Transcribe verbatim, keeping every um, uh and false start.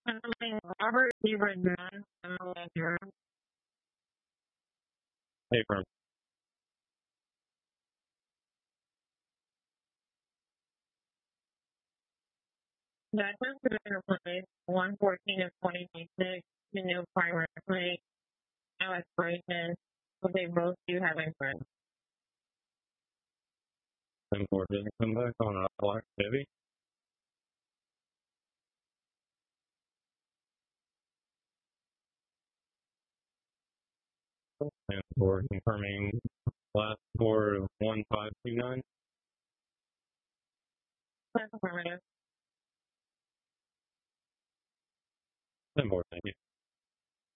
Assembling Robert Hubert John Simulator. Hey, firm. Judgment to be replaced one fourteen of twenty twenty-six to new primary plate. Now expiration. But they both do have insurance. ten four doesn't come back on a black Chevy. ten four confirming last four of one five two nine. That's affirmative. ten four, thank you.